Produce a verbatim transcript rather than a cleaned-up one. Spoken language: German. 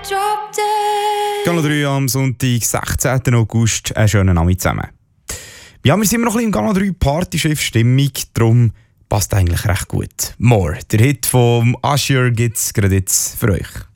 Gala drei am Sonntag, sechzehnten August. Einen schönen Abend zusammen. Ja, wir sind immer noch ein bisschen im Gala drei Partyschiff-Stimmung, darum passt eigentlich recht gut. More, der Hit von Usher, gibt es gerade jetzt für euch.